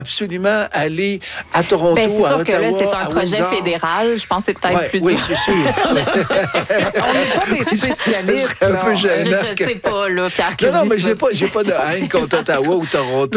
absolument aller à Toronto, Ben, c'est à sûr Ottawa, que là, c'est un à projet Windsor. fédéral. Je pense que c'est peut-être plus Oui, dur. c'est sûr. On n'est pas des spécialistes. Ça serait un peu là. gênant. Je sais pas, là, Pierre Non, mais Curzi, j'ai pas de haine contre Ottawa ou Toronto.